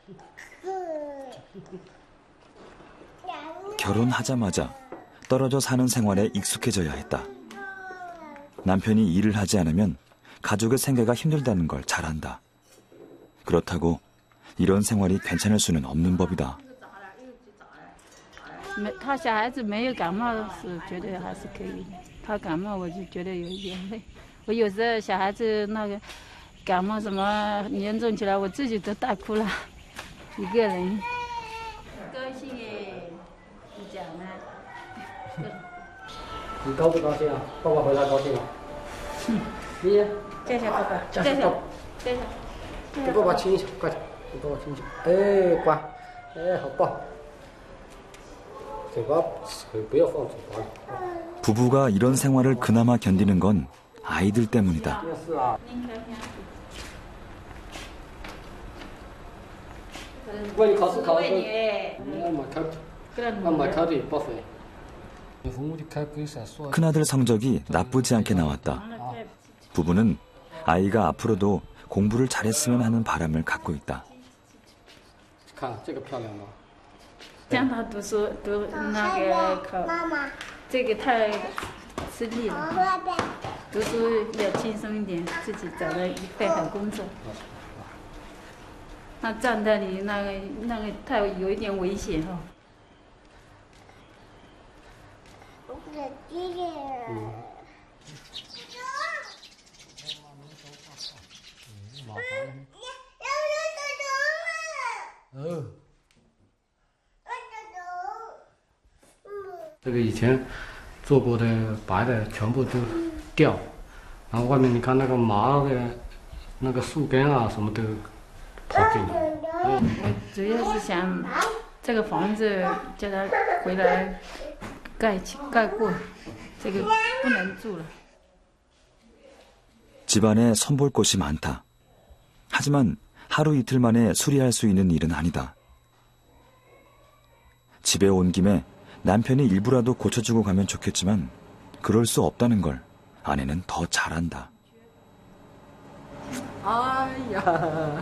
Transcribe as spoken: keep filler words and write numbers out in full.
결혼하자마자 떨어져 사는 생활에 익숙해져야 했다. 남편이 일을 하지 않으면 가족의 생계가 힘들다는 걸 잘 안다. 그렇다고 이런 생활이 괜찮을 수는 없는 법이다. 他小孩子没有感冒是觉得还是可以的，他感冒我就觉得有一点累。我有时候小孩子那个感冒什么严重起来，我自己都大哭了，一个人。高兴耶，你讲呢？ 你高不高兴啊？爸爸回来高兴啊？嗯，你叫一下爸爸， 叫一下爸爸， 叫一下， 给爸爸亲一下，快点，给爸爸亲一下。哎，乖，哎，好棒。 부부가 이런 생활을 그나마 견디는 건 아이들 때문이다. 큰아들 성적이 나쁘지 않게 나왔다. 부부는 아이가 앞으로도 공부를 잘했으면 하는 바람을 갖고 있다. 让他读书读那个考，这个太吃力了。读书要轻松一点，自己找了一份好工作。那站在里那个那个太有一点危险哈。 嗯。 这个以前做过的白的全部都掉，然后外面你看那个麻的，那个树根啊什么都跑进来。 我主要是想这个房子叫他回来盖起盖过，这个不能住了。 집안에 손볼 곳이 많다. 하지만 하루 이틀 만에 수리할 수 있는 일은 아니다. 집에 온 김에 남편이 일부라도 고쳐주고 가면 좋겠지만 그럴 수 없다는 걸 아내는 더 잘 안다. 아야.